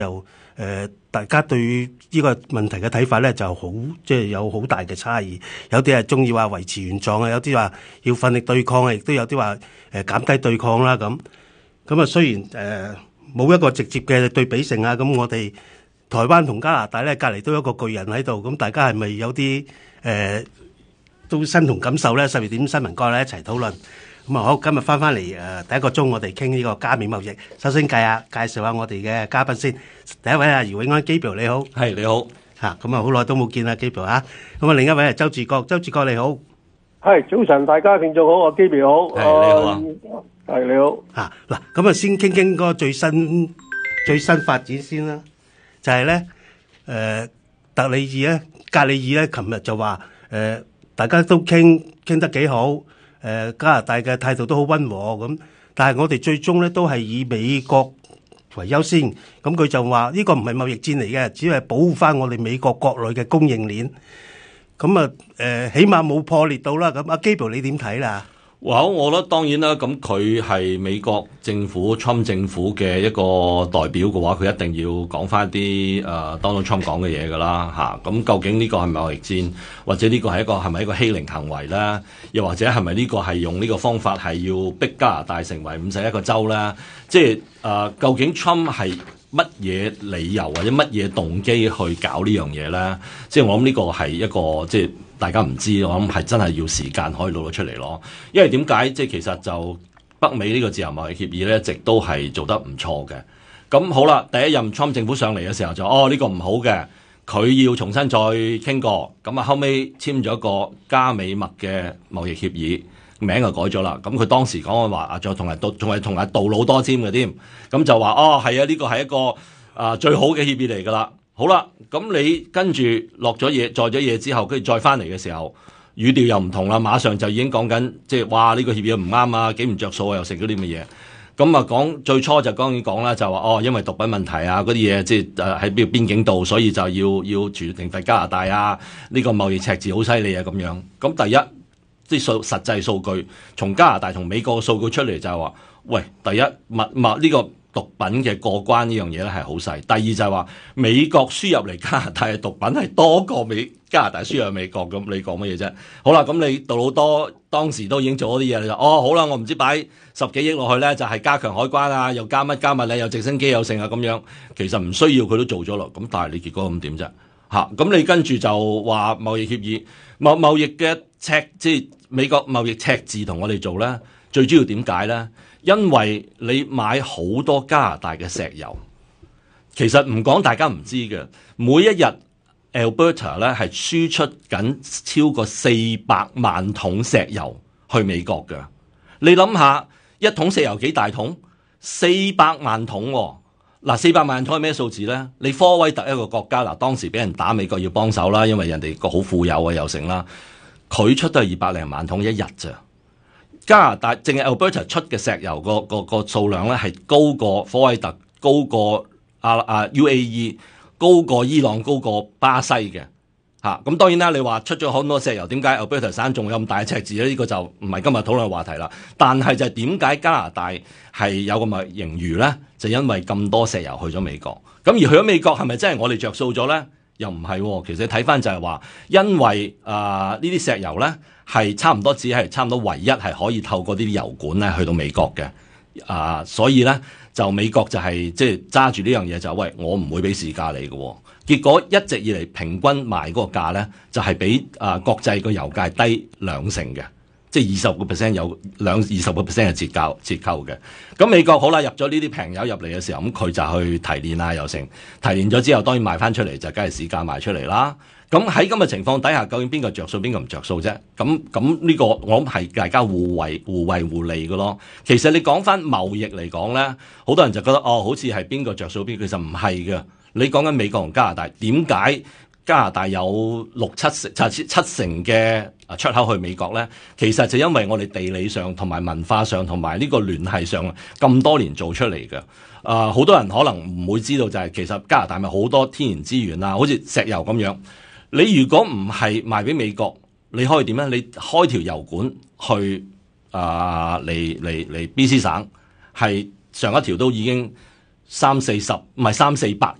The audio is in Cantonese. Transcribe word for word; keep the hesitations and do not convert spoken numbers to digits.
就誒、呃、大家對呢個問題嘅睇法咧就好，即係有好大嘅差異。有啲係中意話維持原狀啊，有啲話要奮力對抗啊，亦都有啲話誒減低對抗啦咁。咁啊，雖然誒冇、呃、一個直接嘅對比性啊，咁我哋台灣同加拿大咧隔離都有一個巨人喺度，咁大家係咪有啲誒、呃、都身同感受咧？十二點新聞過嚟一齊討論。咁啊好，今日翻翻嚟誒第一個鐘，我哋傾呢個加冕貿易。首先介下介紹下我哋嘅嘉賓先。第一位係姚永安 Gabriel， 你好。 係你好。 嚇，咁啊好耐都冇見啦 Gabriel 嚇。咁啊另一位係周志國，周志國你好。 係早晨，大家聽眾好，我 Gabriel 好。 係你好啊。 係你好。 嚇嗱，咁啊先傾傾嗰個最新最新發展先啦。就係咧誒特里爾咧，格里爾咧，琴日就話誒、呃、大家都傾傾得幾好。誒、呃、加拿大嘅態度都好溫和咁，但係我哋最終咧都係以美國為優先。咁佢就話呢個唔係貿易戰嚟嘅，只係保護翻我哋美國國內嘅供應鏈。咁啊誒，起碼冇破裂到啦。咁阿 Gabriel 你點睇啦？ 哇！我覺得當然啦，咁佢係美國政府 Trump 政府嘅一個代表嘅話，佢一定要講翻啲誒 Donald Trump 講嘅嘢㗎啦嚇。咁、啊、究竟呢個係咪貿易戰，或者呢個係一個係咪一個欺凌行為咧？又或者係咪呢個係用呢個方法係要逼加拿大成為五十一個州咧？即係誒、呃，究竟 Trump 係乜嘢理由或者乜嘢動機去搞呢樣嘢咧？即係我諗呢個係一個即係。大家唔知，我諗係真係要時間可以攞到出嚟咯。因為點解？即係其實就北美呢個自由貿易協議咧，一直都係做得唔錯嘅。咁好啦，第一任 Trump 政府上嚟嘅時候就哦呢、呢個唔好嘅，佢要重新再傾過。咁啊後尾簽咗一個加美墨嘅貿易協議，名就改咗啦。咁佢當時講嘅話啊，仲同埋杜仲係同埋杜魯多簽嘅添。咁就話哦係啊，呢個係一個啊、呃、最好嘅協議嚟㗎啦。好啦，咁你跟住落咗嘢，載咗嘢之後，跟住再翻嚟嘅時候，語調又唔同啦，馬上就已經講緊，即係哇呢個協議唔啱啊，幾唔着數啊，又食咗啲乜嘢？咁啊講最初就當然講啦，就話哦，因為毒品問題啊，嗰啲嘢即係誒喺邊邊境度，所以就要要全停罰加拿大啊，呢個貿易赤字好犀利啊咁樣。咁第一啲數實際數據，從加拿大同美國嘅數據出嚟就係話，喂，第一物物呢個。毒品嘅過關呢樣嘢咧係好細。第二就係話美國輸入嚟加拿大嘅毒品係多過美加拿大輸入美國咁，你講乜嘢啫？好啦，咁你杜魯多當時都已經做咗啲嘢，你就哦好啦，我唔知擺十幾億落去咧，就係、是、加強海關啊，又加乜加物咧，又直升機又剩啊咁樣，其實唔需要佢都做咗咯。咁但係你結果咁點啫？嚇，咁你跟住就話貿易協議貿貿易嘅赤，即係美國貿易赤字同我哋做咧，最主要點解咧？因為你買好多加拿大嘅石油，其實唔講大家唔知嘅，每一日 Alberta 咧係輸出緊超過四百萬桶石油去美國嘅。你諗下，一桶石油幾大桶？四百萬桶喎。嗱，四百萬桶係咩數字咧？你科威特一個國家嗱，當時俾人打，美國要幫手啦，因為人哋個好富有啊，又成啦，佢出都係二百零萬桶一日咋。加拿大淨係 Alberta 出嘅石油個個個數量咧係高過科威特，高過啊啊 U A E， 高過伊朗，高過巴西嘅嚇。咁、啊、當然啦，你話出咗好多石油，點解 Alberta 省仲有咁大嘅赤字咧？呢、這個就唔係今日討論嘅話題啦。但係就係點解加拿大係有咁嘅盈餘咧？就因為咁多石油去咗美國。咁而去咗美國係咪真係我哋着數咗咧？又唔係喎。其實睇翻就係話，因為啊呢啲石油咧。係差唔多，只係差唔多，唯一係可以透過呢啲油管咧去到美國嘅，啊、呃，所以咧就美國就係即係揸住呢樣嘢就喂，我唔會俾市價你嘅、哦，結果一直以嚟平均賣嗰個價咧就係、是、比啊、呃、國際個油價低兩成嘅，即係二十個 percent 有兩二十個 percent 嘅折扣折扣嘅。咁美國好啦，入咗呢啲平油入嚟嘅時候，咁佢就去提煉啊，又成提煉咗之後，當然賣翻出嚟就梗係市價賣出嚟啦。咁喺咁嘅情況底下，究竟邊個着數，邊個唔着數啫？咁咁呢個我諗係大家互惠互惠互利嘅咯。其實你講翻貿易嚟講咧，好多人就覺得哦，好似係邊個着數邊，其實唔係嘅。你講緊美國同加拿大，點解加拿大有六七成、七七成嘅出口去美國咧？其實就因為我哋地理上同埋文化上同埋呢個聯繫上咁多年做出嚟嘅。啊、呃，好多人可能唔會知道就係、是、其實加拿大咪好多天然資源啊，好似石油咁樣。你如果唔係賣俾美國，你可以點咧？你開條油管去啊嚟嚟嚟 B C 省，係上一條都已經三四十唔係三四百